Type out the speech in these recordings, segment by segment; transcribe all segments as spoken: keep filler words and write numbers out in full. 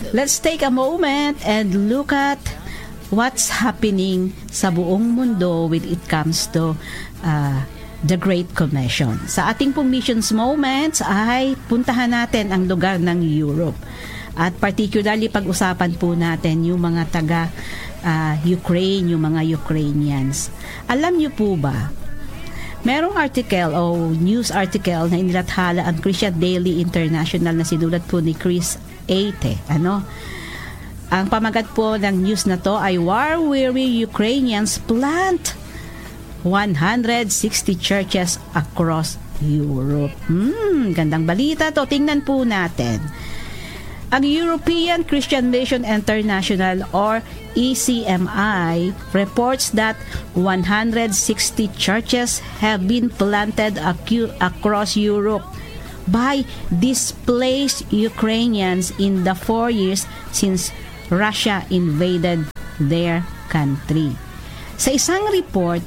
let's take a moment and look at what's happening sa buong mundo when it comes to uh, the Great Commission. Sa ating pong missions moments ay puntahan natin ang lugar ng Europe. At particularly pag-usapan po natin yung mga taga uh, Ukraine, yung mga Ukrainians. Alam niyo po ba, merong article o news article na inilathala ang Christian Daily International na sinulat po ni Chris Ate. Ano? Ang pamagat po ng news na to ay war-weary Ukrainians plant one hundred sixty churches across Europe. Hmm, gandang balita to. Tingnan po natin. Ang European Christian Mission International or E C M I reports that one hundred sixty churches have been planted acu- across Europe by displaced Ukrainians in the four years since Russia invaded their country. Sa isang report,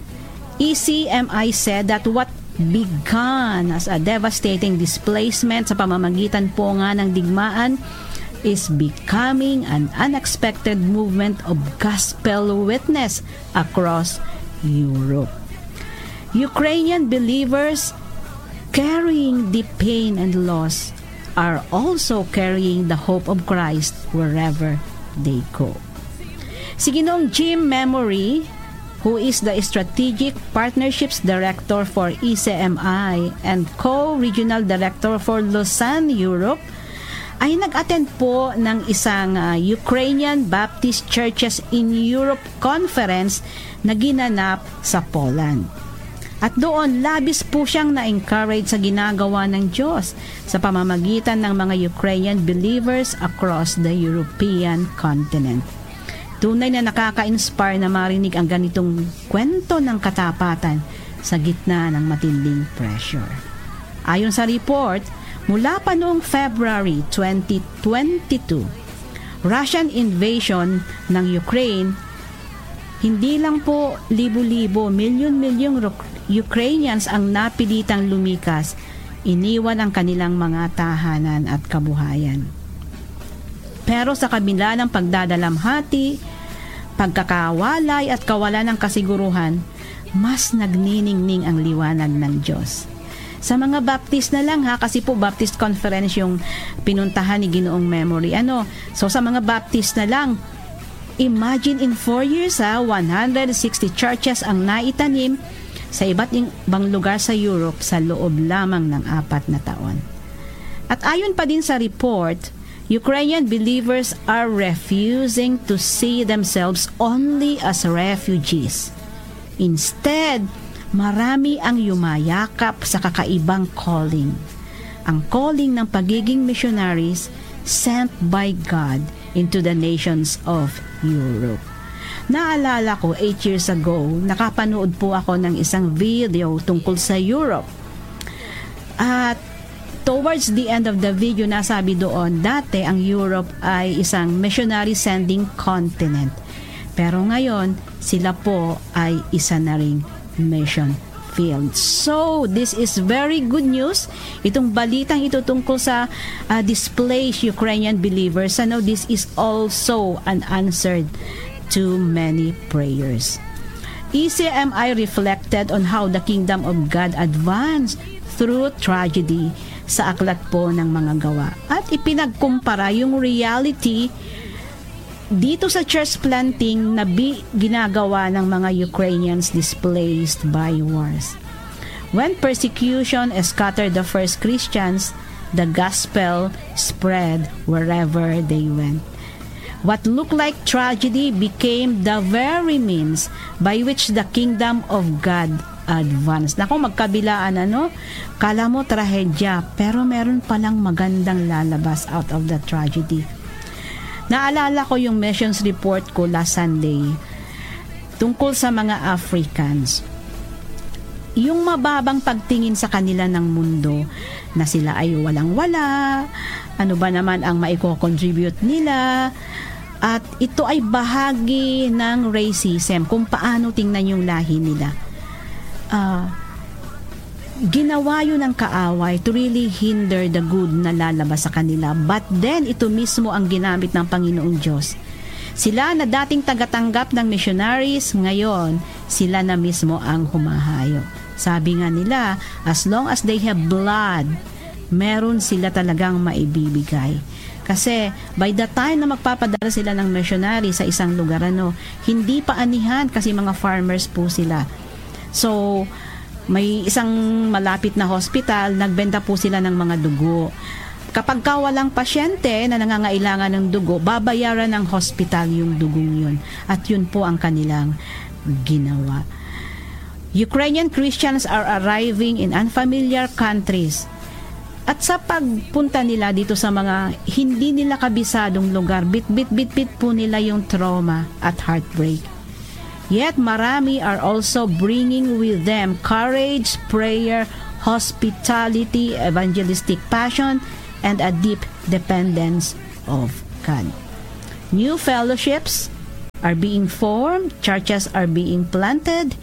E C M I said that what began as a devastating displacement sa pamamagitan po nga ng digmaan is becoming an unexpected movement of gospel witness across Europe. Ukrainian believers carrying the pain and loss are also carrying the hope of Christ wherever they go. Si Ginoong Jim Memory, who is the Strategic Partnerships Director for E C M I and Co-Regional Director for Lausanne, Europe, ay nag-attend po ng isang uh, Ukrainian Baptist Churches in Europe Conference na ginanap sa Poland. At doon, labis po siyang na-encourage sa ginagawa ng Diyos sa pamamagitan ng mga Ukrainian believers across the European continent. Tunay na nakaka-inspire na marinig ang ganitong kwento ng katapatan sa gitna ng matinding pressure. Ayon sa report, mula pa noong February twenty twenty-two, Russian invasion ng Ukraine, hindi lang po libo-libo, milyon-milyong Ukrainians ang napilitang lumikas, iniwan ang kanilang mga tahanan at kabuhayan. Pero sa kabila ng pagdadalamhati, pagkakawalay at kawalan ng kasiguruhan, mas nagniningning ang liwanag ng Diyos. Sa mga Baptist na lang ha, kasi po Baptist Conference yung pinuntahan ni Ginoong Memory. Ano? So sa mga Baptist na lang, imagine in four years ha, one hundred sixty churches ang naitanim sa iba't ibang lugar sa Europe sa loob lamang ng apat na taon. At ayon pa din sa report, Ukrainian believers are refusing to see themselves only as refugees. Instead, marami ang yumayakap sa kakaibang calling. Ang calling ng pagiging missionaries sent by God into the nations of Europe. Naalala ko, eight years ago, nakapanood po ako ng isang video tungkol sa Europe. At towards the end of the video, nasabi doon, dati ang Europe ay isang missionary sending continent. Pero ngayon, sila po ay isa na ring mission field. So, this is very good news. Itong balitang ito tungkol sa uh, displaced Ukrainian believers. Ano, this is also an answer to many prayers. E C M I reflected on how the kingdom of God advanced through tragedy sa aklat po ng mga gawa. At ipinagkumpara yung reality dito sa church planting na bi- ginagawa ng mga Ukrainians displaced by wars. When persecution scattered the first Christians, the gospel spread wherever they went. What looked like tragedy became the very means by which the kingdom of God advance. Naku, magkabilaan ano? Kala mo trahedya, pero meron palang magandang lalabas out of the tragedy. Naalala ko yung missions report ko last Sunday tungkol sa mga Africans. Yung mababang pagtingin sa kanila ng mundo na sila ay walang-wala, ano ba naman ang maiko-contribute nila, at ito ay bahagi ng racism, kung paano tingnan yung lahi nila. Uh, ginawa yun ng kaaway to really hinder the good na lalabas sa kanila. But then, ito mismo ang ginamit ng Panginoong Diyos. Sila na dating tagatanggap ng missionaries, ngayon, sila na mismo ang humahayo. Sabi nga nila, as long as they have blood, meron sila talagang maibibigay. Kasi by the time na magpapadala sila ng missionary sa isang lugar, ano, hindi pa anihan kasi mga farmers po sila. So, may isang malapit na hospital, nagbenta po sila ng mga dugo. Kapag ka walang pasyente na nangangailangan ng dugo, babayaran ng hospital yung dugong yun. At yun po ang kanilang ginawa. Ukrainian Christians are arriving in unfamiliar countries. At sa pagpunta nila dito sa mga hindi nila kabisadong lugar, bit-bit-bit-bit po nila yung trauma at heartbreak. Yet marami are also bringing with them courage, prayer, hospitality, evangelistic passion, and a deep dependence of God. New fellowships are being formed, churches are being planted,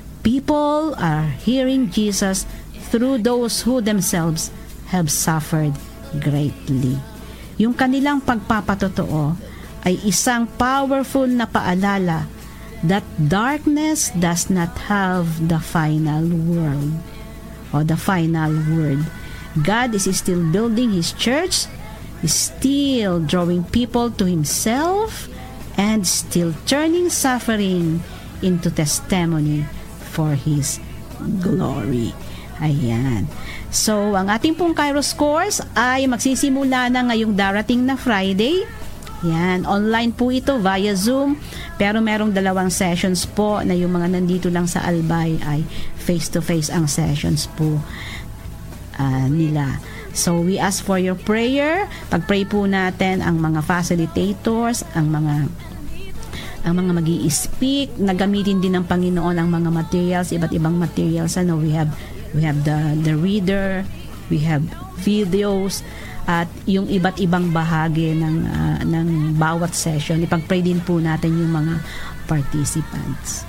people are hearing Jesus through those who themselves have suffered greatly. Yung kanilang pagpapatotoo ay isang powerful na paalala that darkness does not have the final word or the final word. God is still building His church, is still drawing people to Himself, and still turning suffering into testimony for His glory. Ayan. So, ang ating pong Kairos course ay magsisimula na ngayong darating na Friday. Yan, online po ito via Zoom, pero merong dalawang sessions po na yung mga nandito lang sa Albay ay face-to-face ang sessions po uh, nila. So we ask for your prayer. Pag-pray po natin ang mga facilitators, ang mga ang mga magi-speak, nagamitin din ng Panginoon ang mga materials, iba't ibang materials. Ano, we have we have the the reader, we have videos, at yung iba't ibang bahagi ng uh, ng bawat session. Ipag-pray din po natin yung mga participants.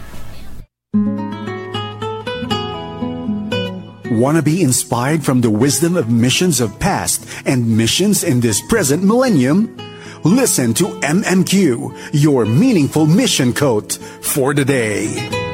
Want to be inspired from the wisdom of missions of past and missions in this present millennium? Listen to M M Q, your meaningful mission quote for the day.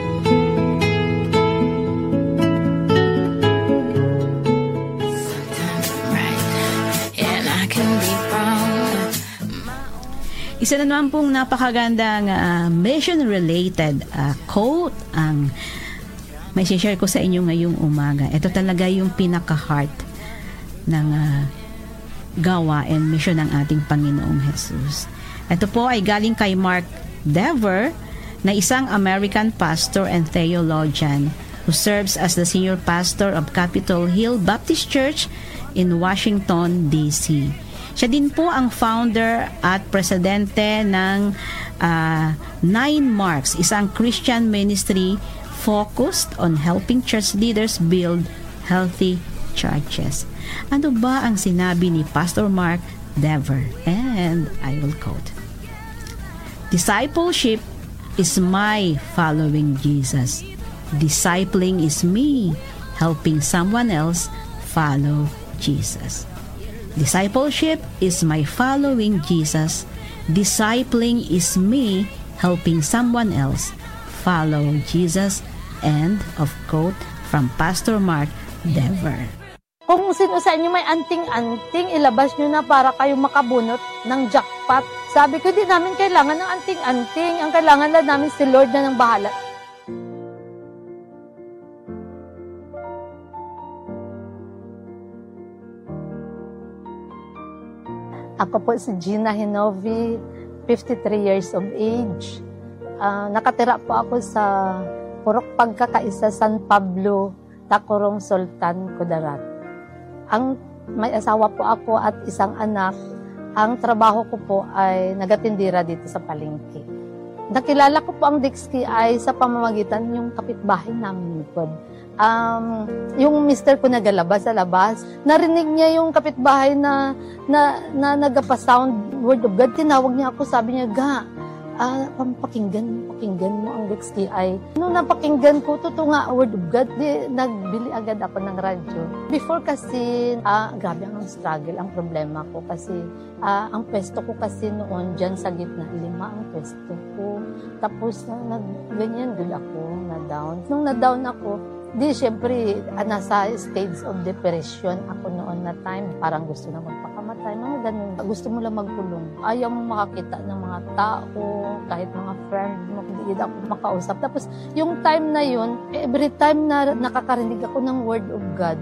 Isa na naman pong napakagandang uh, mission-related uh, quote ang may share ko sa inyo ngayong umaga. Ito talaga yung pinaka-heart ng uh, gawa and mission ng ating Panginoong Jesus. Ito po ay galing kay Mark Dever, na isang American pastor and theologian who serves as the senior pastor of Capitol Hill Baptist Church in Washington, D C Siya din po ang founder at presidente ng uh, Nine Marks, isang Christian ministry focused on helping church leaders build healthy churches. Ano ba ang sinabi ni Pastor Mark Dever? And I will quote, "Discipleship is my following Jesus. Discipling is me helping someone else follow Jesus. Discipleship is my following Jesus. Discipling is me helping someone else follow Jesus." End of quote from Pastor Mark Dever. Kung sino sa inyo may anting-anting, ilabas nyo na para kayo makabunot ng jackpot. Sabi ko, di namin kailangan ng anting-anting. Ang kailangan lang namin si Lord na ng bahala. Ako po si Gina Hinovi, fifty-three years of age. Uh, nakatira po ako sa Purok Pagkakaisa, San Pablo, Tacorong, Sultan, Kudarat. Ang may asawa po ako at isang anak. Ang trabaho ko po ay nagatindira dito sa palengke. Nakilala ko po ang Dixki ay sa pamamagitan yung kapitbahay namin po. Um, yung mister ko nagalabas sa labas, narinig niya yung kapitbahay na, na, na nagpa-sound word of God. Tinawag niya ako, sabi niya, "Ga, ah, pampakinggan, pakinggan mo ang Dex K I. Nung napakinggan ko, totoo nga, Word of God, di, nagbili agad ako ng radyo. Before kasi, ah, grabe ang struggle, ang problema ko kasi ah, ang pwesto ko kasi noon, dyan sa gitna, lima ang pwesto ko. Tapos, na, nag, ganyan, good ako, na-down. Nung na-down ako, di, syempre, ah, nasa stage of depression ako noon na time. Parang gusto na magpakamatay. Mga ganun. Gusto mo lang magkulong. Ayaw mo makakita ng mga tao, kahit mga friend mo, hindi ako makausap. Tapos, yung time na yun, every time na nakakarinig ako ng Word of God,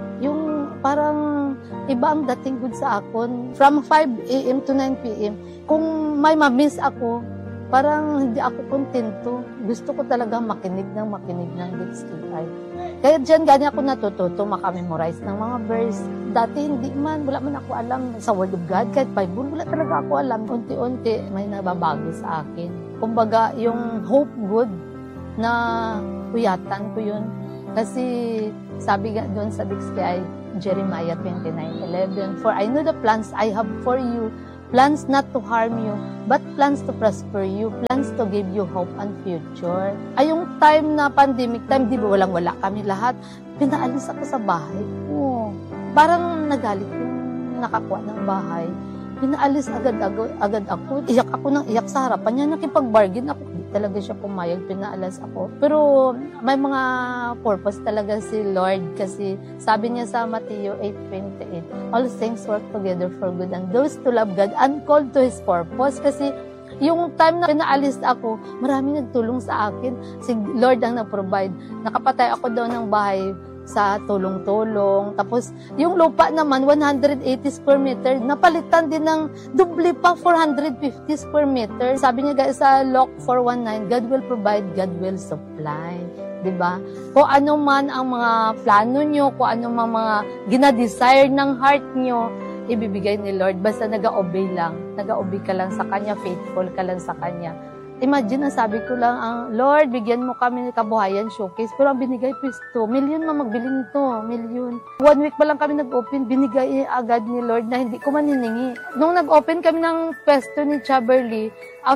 yung parang iba ang dating good sa akon. From five a.m. to nine p.m., kung may ma-miss ako, parang hindi ako kontento. Gusto ko talaga makinig ng makinig ng Dex K I. Kaya dyan gani ako natututo makamemorize ng mga verse. Dati hindi man, wala man ako alam sa Word of God. Kahit Bible, wala talaga ako alam. Unti-unti may nababago sa akin. Kumbaga, yung hope good na huyatan ko yun. Kasi sabi nga doon sa Dex K I, Jeremiah twenty-nine eleven, "For I know the plans I have for you, plans not to harm you, but plans to prosper you, plans to give you hope and future." Ay, yung time na pandemic time, di ba walang-wala kami lahat, pinaalis ako sa bahay ko. Parang nagalit yung nakakuha ng bahay. Pinaalis agad-agad agad ako. Iyak ako ng iyak sa harapan niya. Nakipag-bargain ako. Hindi talaga siya pumayag. Pinaalas ako. Pero may mga purpose talaga si Lord kasi sabi niya sa Matthew eight twenty-eight, "All things work together for good and those to love God and called to His purpose." Kasi yung time na pinaalis ako, marami nagtulong sa akin. Si Lord ang nag-provide. Nakapatay ako daw ng bahay sa tulong-tulong. Tapos, yung lupa naman, one hundred eighty square meter, napalitan din ng doble pa, four hundred fifty square meter. Sabi niya guys sa Luke four nineteen, "God will provide, God will supply." Diba? Kung ano man ang mga plano nyo, kung ano man mga ginadesire ng heart nyo, ibibigay ni Lord. Basta nag-a-obey lang. Nag-a-obey ka lang sa Kanya, faithful ka lang sa Kanya. Imagine, ang sabi ko lang, ang Lord, bigyan mo kami ng kabuhayan showcase. Pero ang binigay pisto, million na magbili nito, million. One week pa lang kami nag-open, binigay agad ni Lord na hindi ko maniningi. Nung nag-open kami ng pesto ni Chaberly,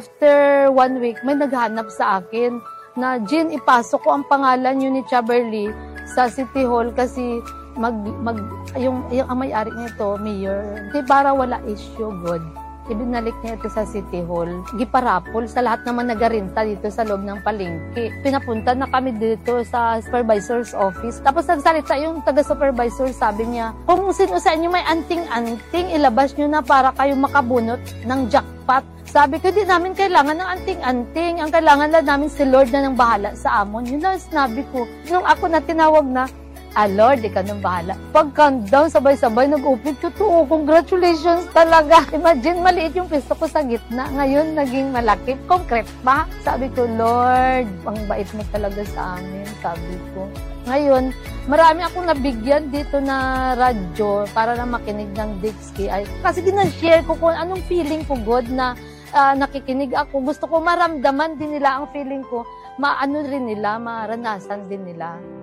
after one week, may naghanap sa akin na, "Jean, ipasok ko ang pangalan yun ni Chaberly sa City Hall kasi mag, mag, yung, yung ang may-ari nito, mayor, di para wala issue, God." Ibinalik niya ito sa City Hall. Giparapol sa lahat naman nagarinta dito sa loob ng palengke. Pinapunta na kami dito sa supervisor's office. Tapos nagsalita yung taga-supervisor, sabi niya, "Kung sino sa inyo may anting-anting, ilabas nyo na para kayo makabunot ng jackpot." Sabi ko, di namin kailangan ng anting-anting. Ang kailangan lang namin si Lord na nang bahala sa amon. Yun lang sinabi ko. Nung ako na tinawag na, "Ah, Lord, ikaw nang bahala." Pag-countdown, sabay-sabay, nag-open. Totoo, congratulations talaga. Imagine, maliit yung pisto ko sa gitna. Ngayon, naging malaki. Concrete pa. Sabi ko, "Lord, ang bait mo talaga sa amin." Sabi ko. Ngayon, marami akong nabigyan dito na radyo para na makinig ng Dex K I. Kasi dinashare ko kung anong feeling ko, God, na uh, nakikinig ako. Gusto ko maramdaman din nila ang feeling ko. Maano rin nila, maranasan din nila.